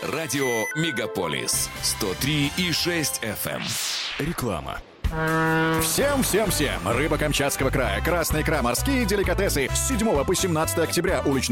Радио «Мегаполис» 103,6 FM. Реклама. Всем! Рыба Камчатского края, красная икра, морские деликатесы. С 7 по 17 октября уличный